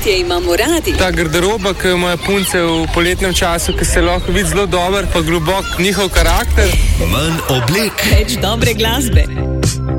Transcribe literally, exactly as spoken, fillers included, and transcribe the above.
Poletje imamo radi. Ta garderoba, ki imajo punce v poletnem času, ki se lahko vidi zelo dober, pa globok njihov karakter. Manj oblek. Več dobre glasbe.